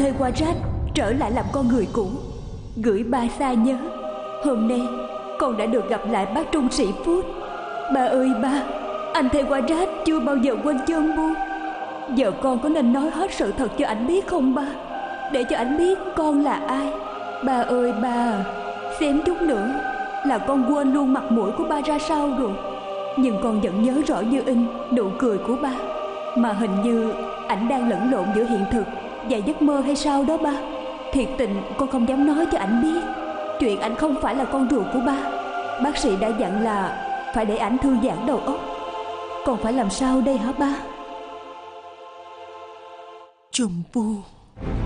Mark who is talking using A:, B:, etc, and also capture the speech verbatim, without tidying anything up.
A: thê Warat trở lại làm con người cũ, gửi ba xa nhớ. Hôm nay con đã được gặp lại bác trung sĩ Phút. Ba ơi ba, anh thê Warat chưa bao giờ quên chân buông. Giờ con có nên nói hết sự thật cho ảnh biết không ba, để cho ảnh biết con là ai? Ba ơi ba, xém chút nữa là con quên luôn mặt mũi của ba ra sao rồi. Nhưng con vẫn nhớ rõ như in nụ cười của ba. Mà hình như ảnh đang lẫn lộn giữa hiện thực và giấc mơ hay sao đó ba. Thiệt tình con không dám nói cho ảnh biết chuyện ảnh không phải là con ruột của ba. Bác sĩ đã dặn là phải để ảnh thư giãn đầu óc. Con phải làm sao đây hả ba?
B: Chồng bu.